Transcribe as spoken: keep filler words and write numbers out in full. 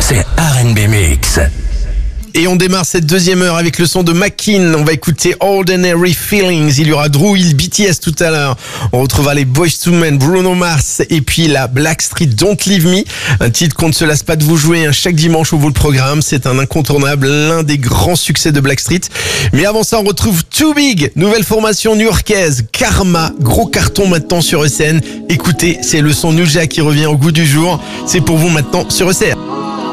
c'est R and B Mix. Et on démarre cette deuxième heure avec le son de Makin. On va écouter Ordinary Feelings. Il y aura Drew Hill, B T S tout à l'heure. On retrouvera les Boyz two Men, Bruno Mars et puis la Blackstreet Don't Leave Me. Un titre qu'on ne se lasse pas de vous jouer hein, chaque dimanche au vous le programme. C'est un incontournable, l'un des grands succès de Blackstreet. Mais avant ça, on retrouve Too Big, nouvelle formation new-yorkaise. Karma, gros carton maintenant sur E C N. Écoutez, c'est le son Nuja qui revient au goût du jour. C'est pour vous maintenant sur E C N.